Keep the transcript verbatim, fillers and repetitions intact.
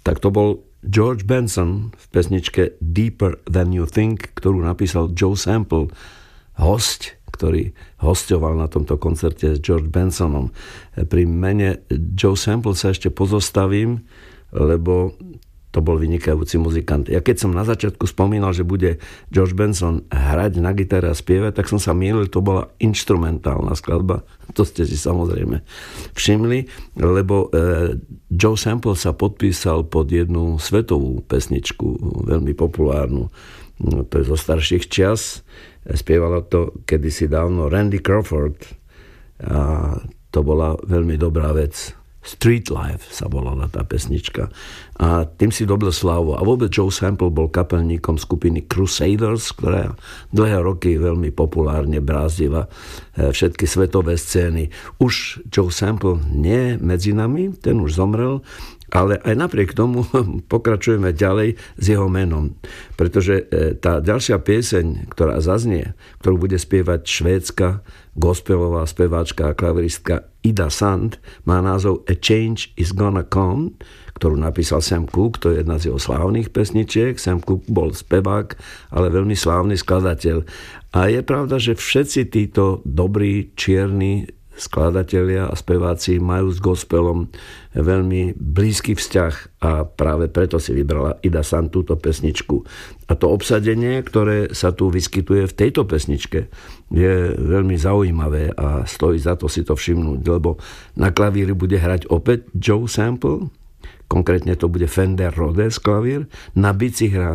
tak to bol George Benson v pesničke Deeper Than You Think, ktorú napísal Joe Sample, hosť, ktorý hosťoval na tomto koncerte s George Bensonom. Pri mene Joe Sample sa ešte pozostavím, lebo to bol vynikajúci muzikant. Ja keď som na začiatku spomínal, že bude George Benson hrať na gitare a spievať, tak som sa mýlil, to bola inštrumentálna skladba. To ste si samozrejme všimli, lebo e, Joe Sample sa podpísal pod jednu svetovú pesničku, veľmi populárnu. No, to je zo starších čias. Spievala to kedysi dávno Randy Crawford. A to bola veľmi dobrá vec. Street Life sa volala tá pesnička. A tým si dobil slávu. A vôbec Joe Sample bol kapelníkom skupiny Crusaders, ktorá dlhé roky veľmi populárne brázdila všetky svetové scény. Už Joe Sample nie medzi nami, ten už zomrel, ale aj napriek tomu pokračujeme ďalej s jeho menom. Pretože tá ďalšia pieseň, ktorá zaznie, ktorú bude spievať švédska gospelová speváčka a klaviristka Ida Sand, má názov A Change Is Gonna Come, ktorú napísal Sam Cooke, to je jedna z jeho slávnych pesničiek. Sam Cooke bol spevák, ale veľmi slávny skladateľ. A je pravda, že všetci títo dobrí, čierni skladatelia a speváci majú s gospelom veľmi blízky vzťah a práve preto si vybrala Ida Sand túto pesničku. A to obsadenie, ktoré sa tu vyskytuje v tejto pesničke, je veľmi zaujímavé a stojí za to si to všimnúť, lebo na klavíri bude hrať opäť Joe Sample, konkrétne to bude Fender Rhodes klavír, na bici hrá